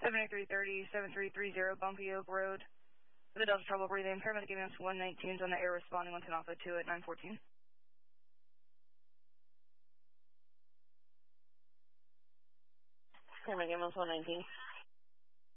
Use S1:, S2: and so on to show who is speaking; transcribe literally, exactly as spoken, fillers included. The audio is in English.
S1: seventy-three thirty, seven three three zero Bumpy Oak Road. The Delta trouble breathing. Paramedic giving us one nineteen on the air responding one ten Alpha two at nine fourteen.
S2: Paramedic giving us one nineteen.